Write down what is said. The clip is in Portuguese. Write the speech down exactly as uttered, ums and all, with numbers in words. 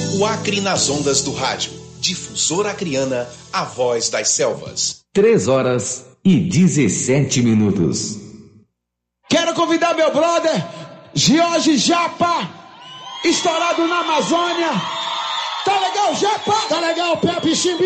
O Acre nas ondas do rádio. Difusora Acreana, a voz das selvas. Três horas e dezessete minutos. Quero convidar meu brother, Jorge Japa, estourado na Amazônia. Tá legal, Japa? Tá legal, Pepe Chimbi.